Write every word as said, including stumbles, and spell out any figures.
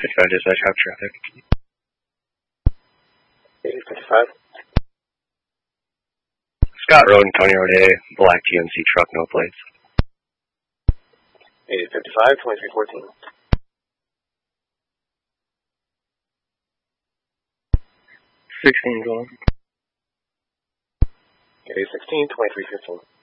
fifty-five dispatch, have traffic. eighty fifty-five. Scott Road and County Road A, black G M C truck, no plates. eighty fifty-five, twenty-three fourteen. sixteen going. eighty sixteen, twenty-three fifteen.